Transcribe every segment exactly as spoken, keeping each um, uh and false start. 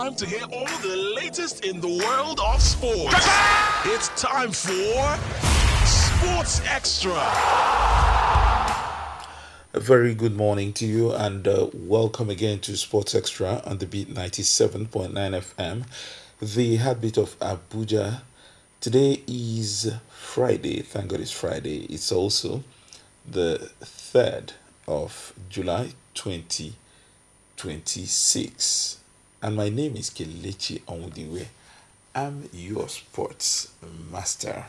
Time to hear all the latest in the world of sports. It's time for Sports Extra. A very good morning to you and uh, welcome again to Sports Extra on the Beat ninety-seven point nine F M, the heartbeat of Abuja. Today is Friday. Thank God it's Friday. It's also the third of July twenty twenty-six. And my name is Kelechi Onwudiwe. I'm your sports master.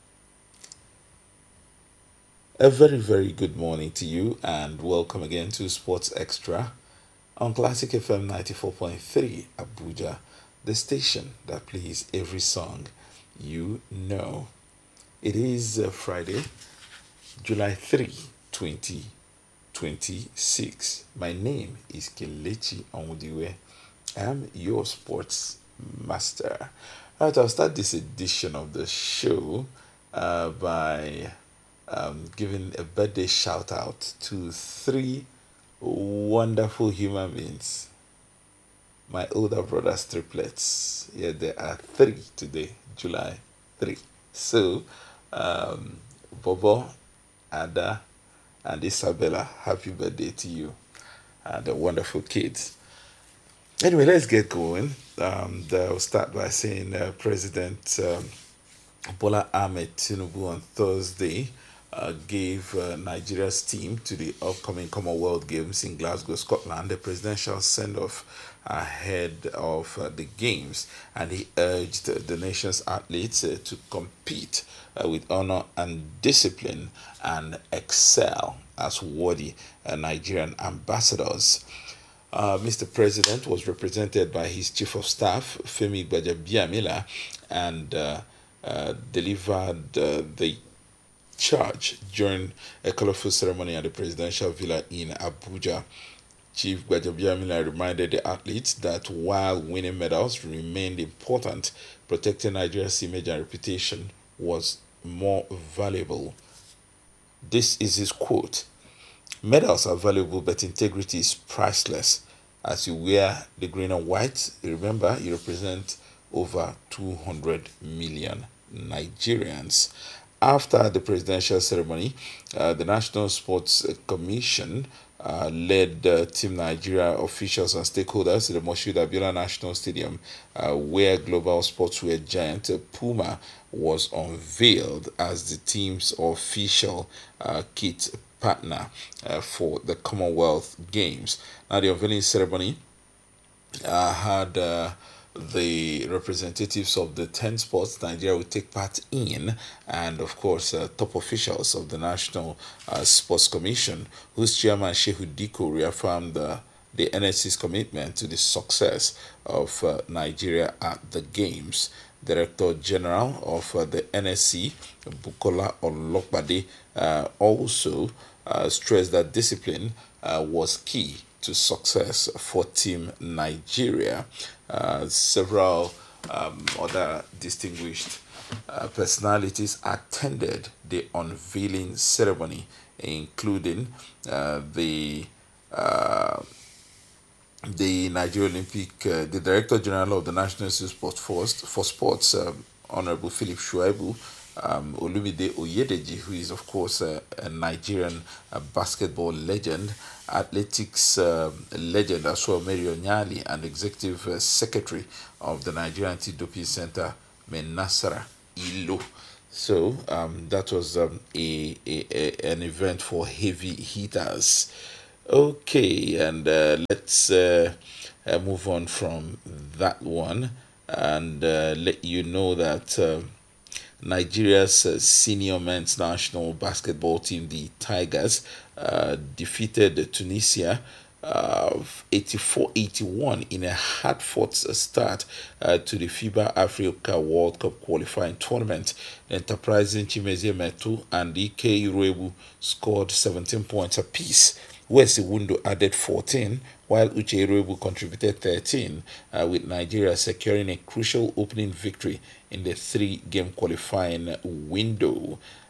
A very, very good morning to you and welcome again to Sports Extra on Classic F M ninety-four point three Abuja, the station that plays every song you know. It is uh, Friday, July third, twenty twenty-six. My name is Kelechi Onwudiwe. I'm your sports master. All right, I'll start this edition of the show uh, by um, giving a birthday shout out to three wonderful human beings. My older brother's triplets. Yeah, there are three today, July third. So, um, Bobo, Ada, and Isabella, happy birthday to you. And the wonderful kids. Anyway, let's get going. Um, I'll start by saying uh, President um, Bola Ahmed Tinubu on Thursday uh, gave uh, Nigeria's team to the upcoming Commonwealth Games in Glasgow, Scotland, the presidential send-off ahead of uh, the Games, and he urged uh, the nation's athletes uh, to compete uh, with honor and discipline and excel as worthy uh, Nigerian ambassadors. Uh, Mister President was represented by his Chief of Staff, Femi Gbajabiamila, and uh, uh, delivered uh, the charge during a colorful ceremony at the Presidential Villa in Abuja. Chief Gbajabiamila reminded the athletes that while winning medals remained important, protecting Nigeria's image and reputation was more valuable. This is his quote. Medals are valuable, but integrity is priceless. As you wear the green and white, remember you represent over two hundred million Nigerians. After the presidential ceremony, uh, the National Sports Commission uh, led uh, Team Nigeria officials and stakeholders to the Moshood Abiola National Stadium, uh, where global sportswear giant uh, Puma was unveiled as the team's official uh, kit partner uh, for the Commonwealth Games. Now, the unveiling ceremony uh, had uh, the representatives of the ten sports Nigeria will take part in, and of course, uh, top officials of the National uh, Sports Commission, whose chairman Shehu Diko reaffirmed uh, the N S C's commitment to the success of uh, Nigeria at the Games. Director General of uh, the N S C, Bukola Olokbade, uh, also uh, stressed that discipline uh, was key to success for Team Nigeria. Uh, several um, other distinguished uh, personalities attended the unveiling ceremony, including uh, the uh, the Nigeria Olympic, uh, the Director General of the National Institute for Sports, for Sports um, Honorable Philip Shuaibu, um, Olumide Oyedeji, who is, of course, uh, a Nigerian uh, basketball legend, athletics um, legend as well, Mary Onyali, and Executive uh, Secretary of the Nigerian Anti-Doping Center, Menasara Ilo. So um, that was um, a, a, a an event for heavy hitters. Okay, and uh, let's uh, uh, move on from that one and uh, let you know that uh, Nigeria's uh, senior men's national basketball team, the Tigers, uh, defeated Tunisia uh, eighty-four eighty-one in a hard-fought start uh, to the FIBA Africa World Cup qualifying tournament. Enterprising Chimezie Metu and Ike Iruebu scored seventeen points apiece. West Iwundo added fourteen, while Uche Iruebu contributed thirteen, uh, with Nigeria securing a crucial opening victory in the three-game qualifying window.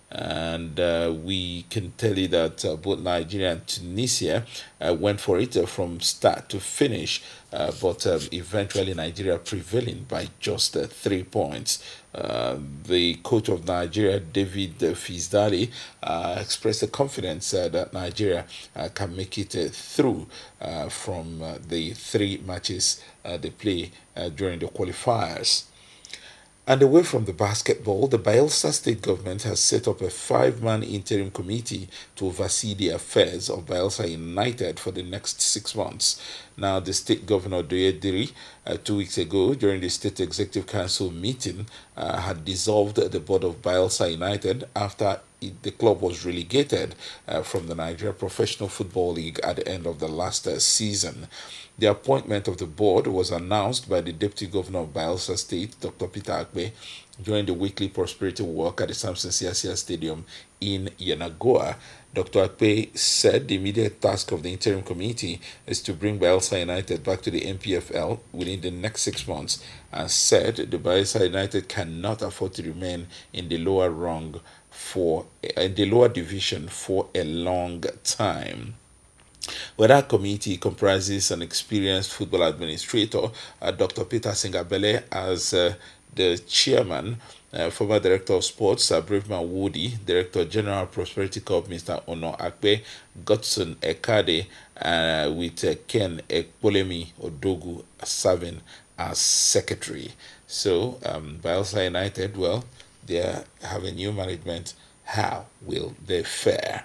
And uh, we can tell you that uh, both Nigeria and Tunisia uh, went for it uh, from start to finish, uh, but um, eventually Nigeria prevailing by just uh, three points. Uh, the coach of Nigeria, David Fizdali, uh, expressed the confidence uh, that Nigeria uh, can make it uh, through uh, from uh, the three matches uh, they play uh, during the qualifiers. And away from the basketball, the Bayelsa state government has set up a five-man interim committee to oversee the affairs of Bayelsa United for the next six months. Now, the state governor, Doyediri, uh, two weeks ago during the State Executive Council meeting, uh, had dissolved the board of Bayelsa United after it, the club was relegated uh, from the Nigeria Professional Football League at the end of the last uh, season. The appointment of the board was announced by the Deputy Governor of Bayelsa State, Doctor Peter Akpe, during the weekly prosperity walk at the Samson Siasia Stadium in Yenagoa. Doctor Akpe said the immediate task of the interim committee is to bring Bayelsa United back to the N P F L within the next six months, and said the Bayelsa United cannot afford to remain in the lower rung for in the lower division for a long time. Well, that committee comprises an experienced football administrator, uh, Doctor Peter Singabele, as uh, the chairman, uh, former director of sports, uh, Braveman Woody, director general Prosperity Corp, Mister Ono Akpe, Godson Ekade, uh, with uh, Ken Ekpolemi Odogu serving as secretary. So, um, Bayelsa United, well, they have a new management. How will they fare?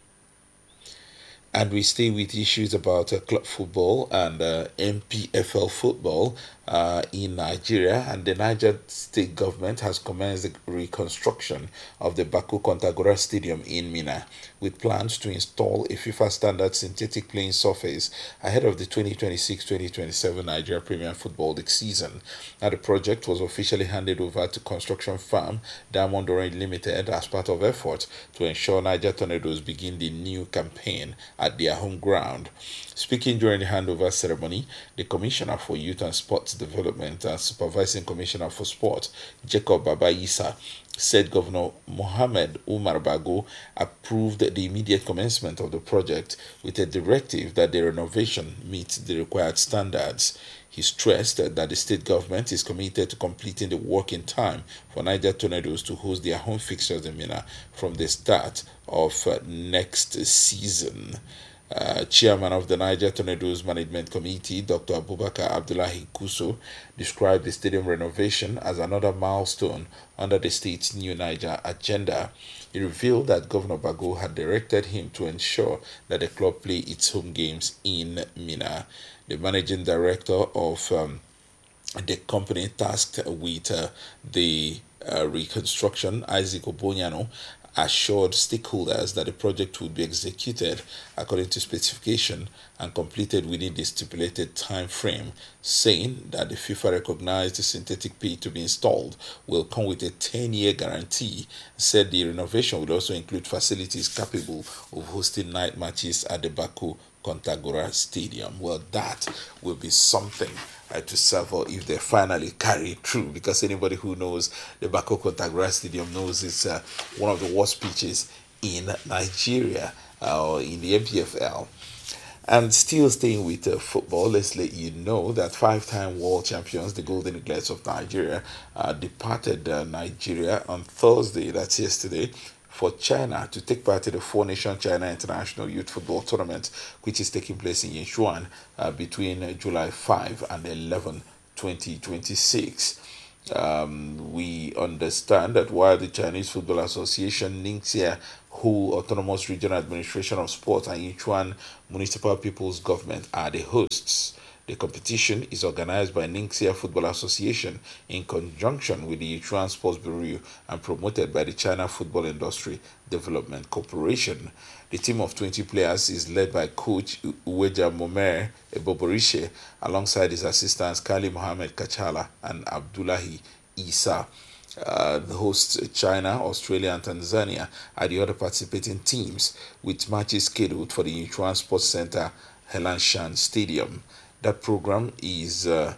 And we stay with issues about uh, club football and uh, M P F L football uh, in Nigeria. And the Niger state government has commenced the reconstruction of the Baku Kontagora Stadium in Minna, with plans to install a FIFA standard synthetic playing surface ahead of the twenty twenty-six twenty twenty-seven Nigeria Premier Football League season. Now, the project was officially handed over to construction firm Diamond Orange Limited as part of effort to ensure Niger Tornadoes begin the new campaign at their home ground. Speaking during the handover ceremony, the Commissioner for Youth and Sports Development and Supervising Commissioner for Sport, Jacob Babayisa, said Governor Mohammed Umar Bago approved the immediate commencement of the project with a directive that the renovation meets the required standards. He stressed that the state government is committed to completing the work in time for Niger Tornadoes to host their home fixtures in Minna from the start of uh, next season. Uh, Chairman of the Niger Tornadoes Management Committee, Doctor Abubakar Abdullahi Kuso, described the stadium renovation as another milestone under the state's new Niger agenda. He revealed that Governor Bago had directed him to ensure that the club play its home games in Minna. The managing director of um, the company tasked with uh, the uh, reconstruction, Isaac Obonyano, assured stakeholders that the project would be executed according to specification and completed within the stipulated time frame, saying that the FIFA recognized the synthetic pit to be installed will come with a ten-year guarantee. Said the renovation would also include facilities capable of hosting night matches at the Baku Kontagora Stadium. Well, that will be something uh, to suffer if they finally carry it through, because anybody who knows the Baku Kontagora Stadium knows it's uh, one of the worst pitches in Nigeria uh, or in the M P F L. And still staying with uh, football, let's let you know that five-time world champions, the Golden Eagles of Nigeria, uh, departed uh, Nigeria on Thursday, that's yesterday, for China to take part in the Four-Nation China International Youth Football Tournament, which is taking place in Yinchuan uh, between uh, July fifth and eleventh, twenty twenty-six. Um, we understand that while the Chinese Football Association, Ningxia, Hu Autonomous Regional Administration of Sport, and Yinchuan Municipal People's Government are the hosts, the competition is organized by Ningxia Football Association in conjunction with the Yinchuan Sports Bureau and promoted by the China Football Industry Development Corporation. The team of twenty players is led by coach Uweja Momer Eboborishe alongside his assistants Kali Mohammed Kachala and Abdullahi Isa. Uh, the hosts China, Australia, and Tanzania are the other participating teams, with matches scheduled for the Yinchuan Sports Center, Helanshan Stadium. That program is uh,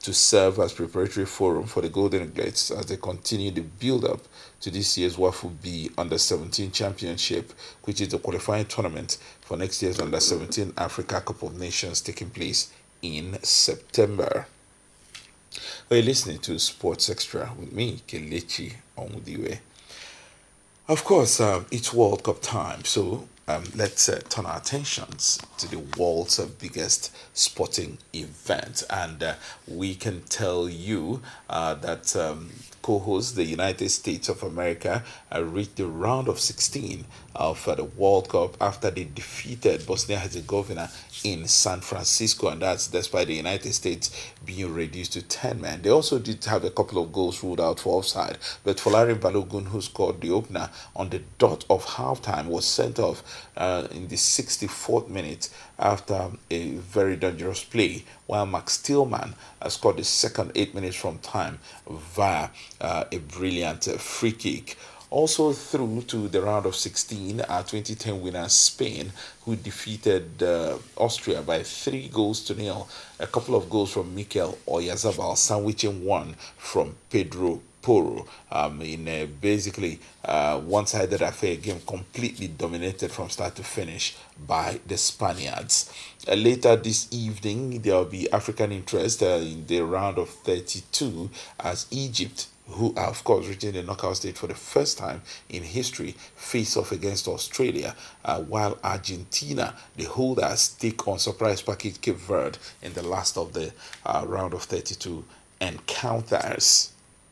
to serve as preparatory forum for the Golden Eagles as they continue the build-up to this year's WAFU B Under seventeen Championship, which is the qualifying tournament for next year's Under seventeen Africa Cup of Nations taking place in September. We're listening to Sports Extra with me, Kelechi Onwudiwe. Of course, um, it's World Cup time, so um, let's uh, turn our attentions to the world's uh, biggest sporting event. And uh, we can tell you uh, that um, co-hosts, the United States of America, uh, reached the round of sixteen of uh, the World Cup after they defeated Bosnia-Herzegovina in San Francisco, and that's despite the United States being reduced to ten men. They also did have a couple of goals ruled out for offside, but Folarin Balogun, who scored the opener on the dot of halftime, was sent off uh, in the sixty-fourth minute after a very dangerous play, while Max Stillman uh, scored the second eight minutes from time via uh, a brilliant uh, free kick. Also through to the round of sixteen, our twenty ten winner Spain, who defeated uh, Austria by three goals to nil. A couple of goals from Mikel Oyarzabal, sandwiching one from Pedro Porro, um, in a basically uh, one-sided affair, game completely dominated from start to finish by the Spaniards. Uh, later this evening, there will be African interest uh, in the round of thirty-two as Egypt, who are of course reaching the knockout stage for the first time in history, face off against Australia, uh, while Argentina, the holders, take on surprise package Cape Verde in the last of the uh, round of thirty-two encounters.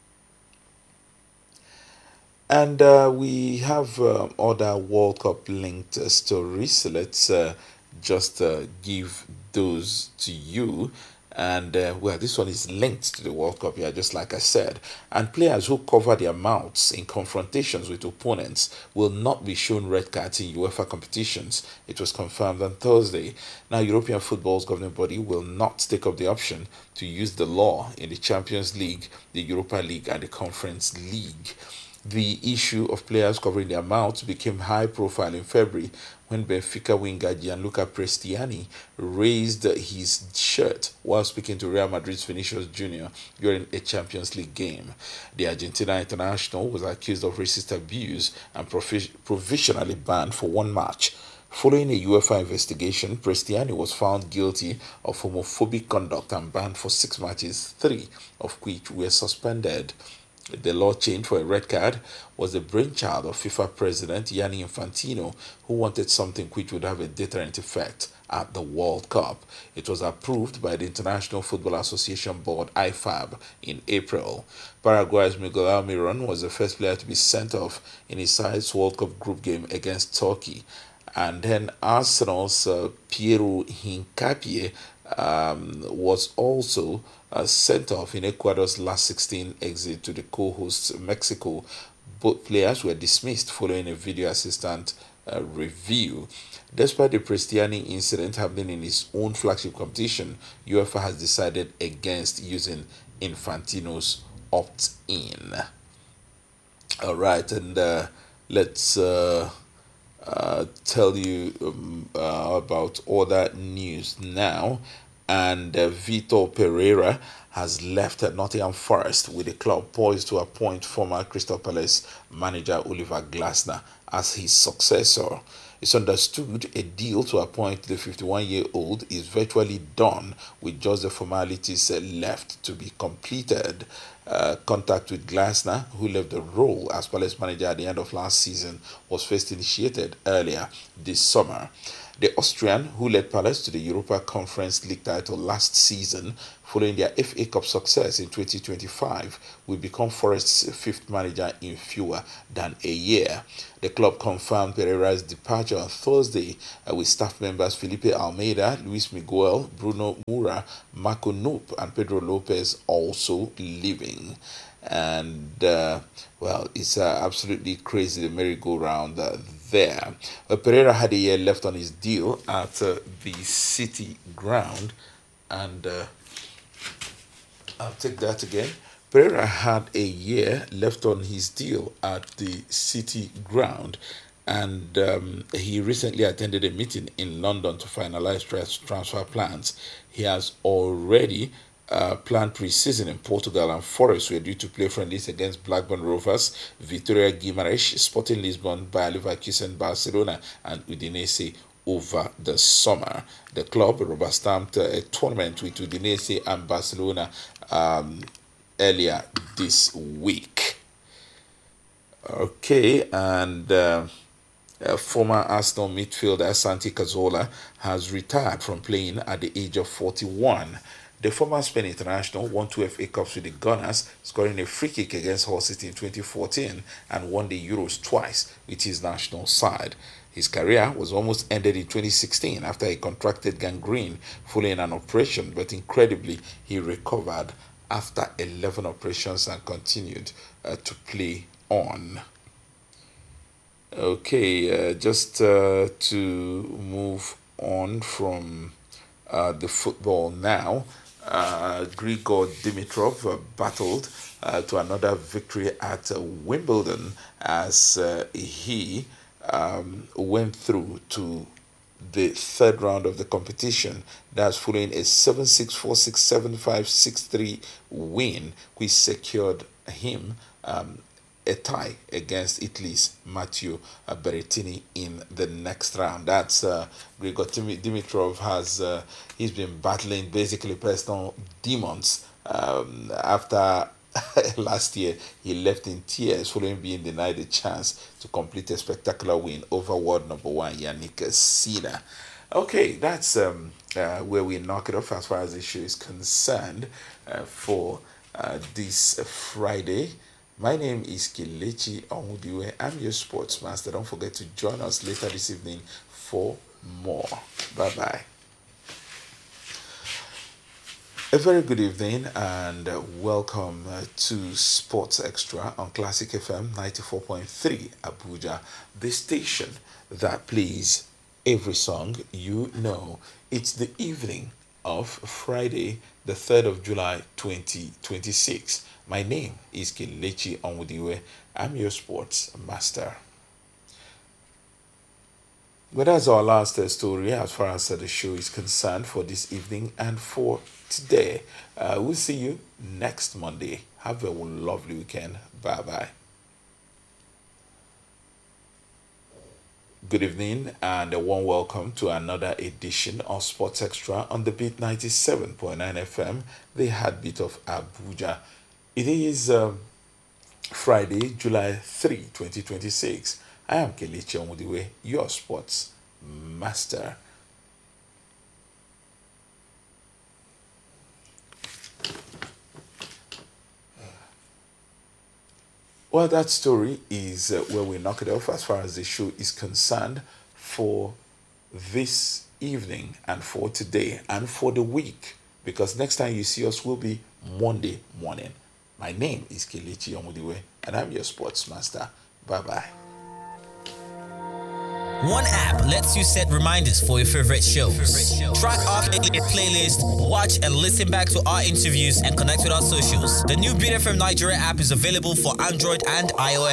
And uh, we have uh, other World Cup linked uh, stories. So let's uh, just uh, give those to you. And uh, well, this one is linked to the World Cup here, just like I said. And players who cover their mouths in confrontations with opponents will not be shown red cards in UEFA competitions. It was confirmed on Thursday. Now, European football's governing body will not take up the option to use the law in the Champions League, the Europa League, and the Conference League. The issue of players covering their mouths became high profile in February when Benfica winger Gianluca Prestiani raised his shirt while speaking to Real Madrid's Vinicius Junior during a Champions League game. The Argentina international was accused of racist abuse and provi- provisionally banned for one match. Following a UEFA investigation, Prestiani was found guilty of homophobic conduct and banned for six matches, three of which were suspended. The law change for a red card was the brainchild of FIFA President Gianni Infantino, who wanted something which would have a deterrent effect at the World Cup. It was approved by the International Football Association Board, I F A B, in April. Paraguay's Miguel Almiron was the first player to be sent off in his side's World Cup group game against Turkey. And then Arsenal's uh, Piero Hincapié um, was also uh, sent off in Ecuador's last sixteen exit to the co-hosts Mexico. Both players were dismissed following a video assistant uh, review. Despite the Prestiani incident happening in his own flagship competition, UEFA has decided against using Infantino's opt-in. All right, and uh, let's uh, uh, tell you um, uh, about other news now. And uh, Vitor Pereira has left Nottingham Forest with the club poised to appoint former Crystal Palace manager Oliver Glasner as his successor. It's understood a deal to appoint the fifty-one-year-old is virtually done, with just the formalities left to be completed. Uh, contact with Glasner, who left the role as Palace manager at the end of last season, was first initiated earlier this summer. The Austrian, who led Palace to the Europa Conference League title last season, following their F A Cup success in twenty twenty-five, will become Forest's fifth manager in fewer than a year. The club confirmed Pereira's departure on Thursday, uh, with staff members Felipe Almeida, Luis Miguel, Bruno Moura, Marco Noop, and Pedro Lopez also leaving. And, uh, well, it's uh, absolutely crazy, the merry-go-round uh, there. Uh, Pereira had a year left on his deal at uh, the City ground, and uh, I'll take that again. Pereira had a year left on his deal at the City ground, and um, he recently attended a meeting in London to finalize transfer plans. He has already Uh, planned pre-season in Portugal, and Forest were due to play friendlies against Blackburn Rovers, Vitória Guimarães, Sporting Lisbon, Bayer Leverkusen, Barcelona, and Udinese over the summer. The club rubber-stamped a tournament with Udinese and Barcelona um, earlier this week. Okay, and uh, uh, former Arsenal midfielder Santi Cazorla has retired from playing at the age of forty-one. The former Spain international won two F A Cups with the Gunners, scoring a free kick against Hull City in twenty fourteen, and won the Euros twice with his national side. His career was almost ended in twenty sixteen after he contracted gangrene following an operation, but incredibly, he recovered after eleven operations and continued uh, to play on. Okay, uh, just uh, to move on from uh, the football now. Uh, Grigor Dimitrov uh, battled uh, to another victory at uh, Wimbledon as uh, he um, went through to the third round of the competition. That's following a seven six, four six, seven five, six three win, which secured him um, a tie against Italy's Matteo Berrettini in the next round. That's uh, Grigor Dimitrov has uh, he's been battling basically personal demons um, after last year he left in tears following being denied a chance to complete a spectacular win over world number one Yannick Sinner. Okay, that's um, uh, where we knock it off as far as the show is concerned uh, for uh, this Friday. My name is Kelechi Onwudiwe. I'm your sports master. Don't forget to join us later this evening for more. Bye-bye. A very good evening and welcome to Sports Extra on Classic F M ninety-four point three Abuja, the station that plays every song you know. It's the evening of Friday, the third of July, twenty twenty-six. My name is Kelechi Onwudiwe. I'm your sports master. Well, that's our last uh, story as far as uh, the show is concerned for this evening and for today. Uh, we'll see you next Monday. Have a lovely weekend. Bye-bye. Good evening and a warm welcome to another edition of Sports Extra on the Beat ninety-seven point nine F M, the heartbeat of Abuja. It is um, Friday, July third, twenty twenty-six. I am Kelechi Onwudiwe, your sports master. Well, that story is uh, where we knock it off as far as the show is concerned for this evening and for today and for the week, because next time you see us will be Monday morning. My name is Kelechi Onwudiwe and I'm your sports master. Bye-bye. One app lets you set reminders for your favorite shows. Track off a playlist, watch and listen back to our interviews, and connect with our socials. The new Beat F M Nigeria app is available for Android and iOS.